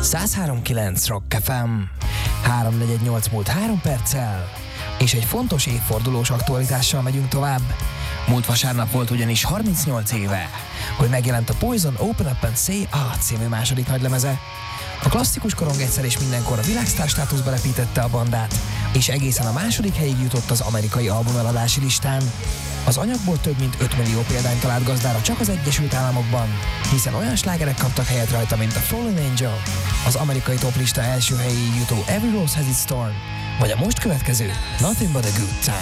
103.9 Rock FM. 3:48 múlt 3 perccel, és egy fontos évfordulós aktualitással megyünk tovább. Múlt vasárnap volt ugyanis 38 éve, hogy megjelent a Poison Open Up and Say Ah című második nagylemeze. A klasszikus korong egyszer és mindenkor a világsztár státuszba lepítette a bandát, és egészen a második helyig jutott az amerikai albumeladási listán. Az anyagból több mint 5 millió példányt talált gazdára csak az Egyesült Államokban, hiszen olyan slágerek kaptak helyet rajta, mint a Fallen Angel, az amerikai toplista első helyéig jutó Every Rose Has Its Thorn, vagy a most következő Nothing But a Good Time.